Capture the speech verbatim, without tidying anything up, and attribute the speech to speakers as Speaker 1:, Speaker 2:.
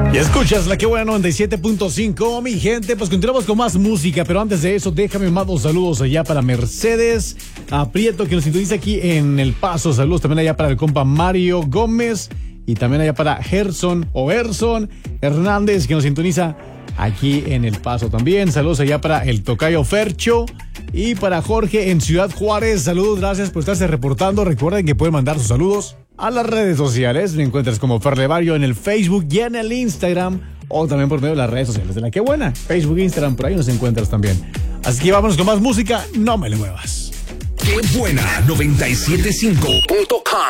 Speaker 1: Y escuchas la que buena noventa y siete punto cinco, mi gente. Pues continuamos con más música, pero antes de eso, déjame mandar saludos allá para Mercedes Aprieto, que nos sintoniza aquí en El Paso. Saludos también allá para el compa Mario Gómez y también allá para Gerson o Erson Hernández, que nos sintoniza aquí en El Paso también. Saludos allá para el tocayo Fercho y para Jorge en Ciudad Juárez. Saludos, gracias por estarse reportando. Recuerden que pueden mandar sus saludos a las redes sociales. Me encuentras como Ferlevario en el Facebook y en el Instagram, o también por medio de las redes sociales de La Que Buena, Facebook, Instagram, por ahí nos encuentras también. Así que vámonos con más música, no me le muevas.
Speaker 2: Que Buena noventa y siete punto cinco punto com